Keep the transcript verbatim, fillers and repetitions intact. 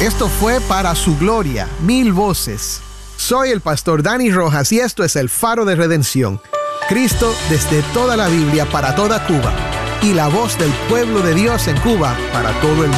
Esto fue Para su Gloria, Mil Voces. Soy el pastor Dani Rojas y esto es el Faro de Redención. Cristo desde toda la Biblia para toda Cuba y la voz del pueblo de Dios en Cuba para todo el mundo.